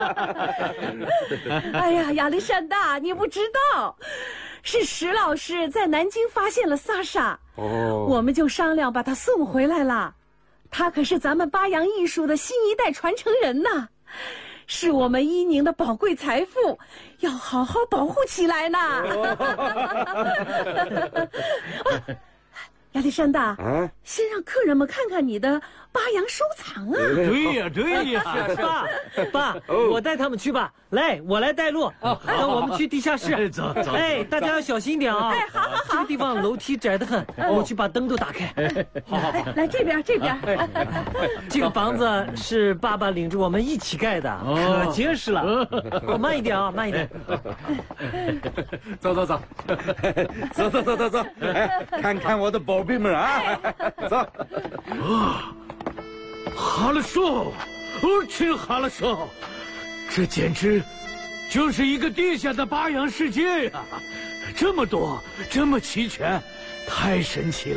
哎呀，亚历山大，你不知道，是石老师在南京发现了萨莎，我们就商量把她送回来了。她可是咱们巴扬艺术的新一代传承人呐，是我们伊宁的宝贵财富，要好好保护起来呢。亚历山大，先让客人们看看你的巴扬收藏啊！ 对呀，对呀， 爸，我带他们去吧。来，我来带路。那我们去地下室。 走。 哎，大家要小心点啊！ 好。 这个地方楼梯窄得很，我去把灯都打开。 好，来这边。 这个房子是爸爸领着我们一起盖的，可结实了。慢一点啊，慢一点。 走，看看我的宝贝们啊！走。哈了说，真哈了说，这简直就是一个地下的巴扬世界呀！这么多，这么齐全，太神奇了。